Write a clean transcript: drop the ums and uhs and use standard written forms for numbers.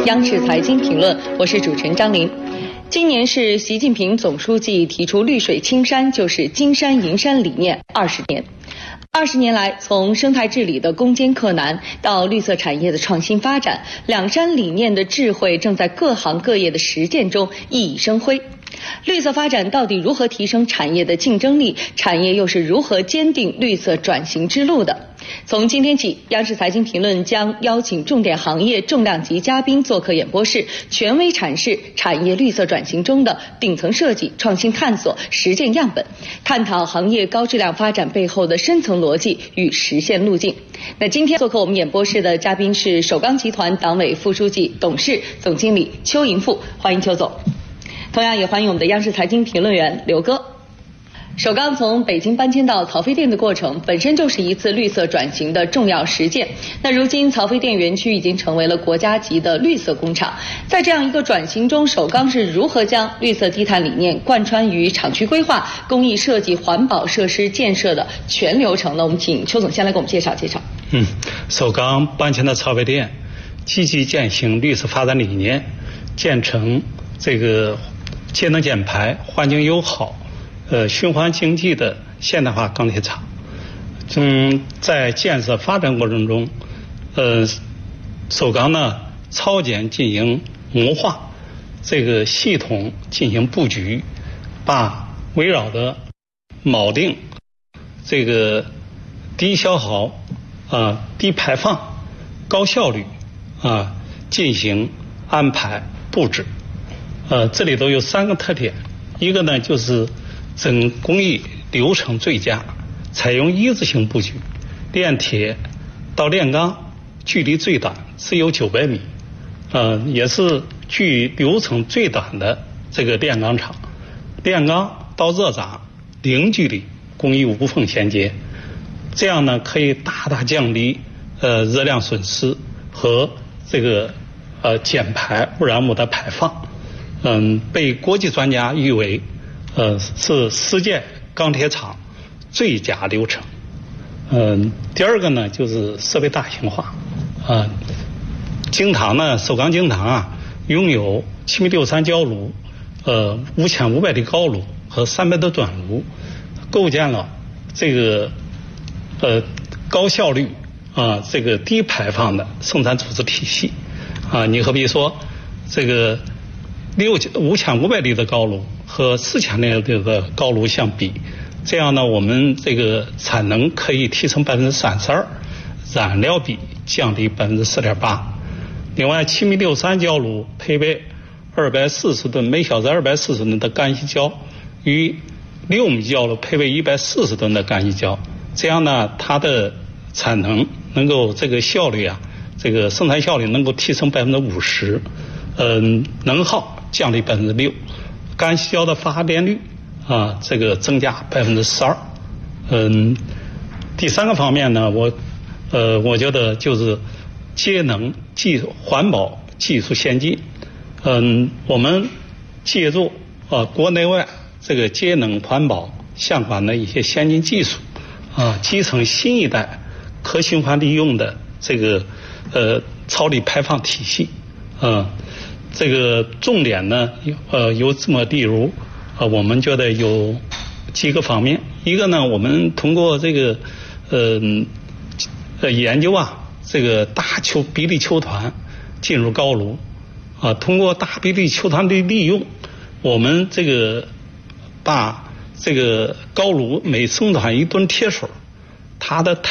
央视财经评论，我是主持人张琳。今年是习近平总书记提出绿水青山就是金山银山理念20年。20年来，从生态治理的攻坚克难到绿色产业的创新发展，两山理念的智慧正在各行各业的实践中熠熠生辉。绿色发展到底如何提升产业的竞争力？产业又是如何坚定绿色转型之路的？从今天起，央视财经评论将邀请重点行业重量级嘉宾做客演播室，权威阐释产业绿色转型中的顶层设计、创新探索、实践样本，探讨行业高质量发展背后的深层逻辑与实现路径。那今天做客我们演播室的嘉宾是首钢集团党委副书记、董事总经理邱银富，欢迎邱总。同样也欢迎我们的央视财经评论员刘哥。首钢从北京搬迁到曹妃甸的过程本身就是一次绿色转型的重要实践。那如今曹妃甸园区已经成为了国家级的绿色工厂。在这样一个转型中，首钢是如何将绿色低碳理念贯穿于厂区规划、工艺设计、环保设施建设的全流程呢？我们请邱总先来给我们介绍介绍。 首钢搬迁到曹妃甸，积极践行绿色发展理念，建成这个节能减排、环境友好、循环经济的现代化钢铁厂。在建设发展过程中，首钢呢超前进行谋划，这个系统进行布局，把围绕着锚定这个低消耗、低排放、高效率进行安排布置。这里头有3个特点，一个呢就是整工艺流程最佳，采用一字形布局，炼铁到炼钢距离最短，只有900米，也是距流程最短的这个炼钢厂。炼钢到热轧零距离，工艺无缝衔接，这样呢可以大大降低热量损失和这个减排污染物的排放。被国际专家誉为是世界钢铁厂最佳流程。第二个呢就是设备大型化。经堂呢，首钢经堂拥有7.63米焦炉，5500的高炉和300的短炉，构建了这个高效率这个低排放的生产组织体系。你可比说这个5500立的高炉和4000立的高炉相比，这样呢我们这个产能可以提升32%，燃料比降低4.8%。另外7.63米焦炉配备240吨，每小时240吨的干细胶，与6米焦炉配备140吨的干细胶，这样呢它的产能能够这个效率这个生产效率能够提升50%，能耗降低6%，干细胶的发电率这个增加12%。第3个方面呢，我觉得就是节能技术、环保技术先进。我们借助国内外这个节能环保相关的一些先进技术，集成新一代可循环利用的这个超粒排放体系。这个重点呢有这么例如我们觉得有几个方面。一个呢，我们通过这个研究这个大比例球团进入高炉，通过大比例球团的利用，我们这个把这个高炉每生产1吨铁水，它的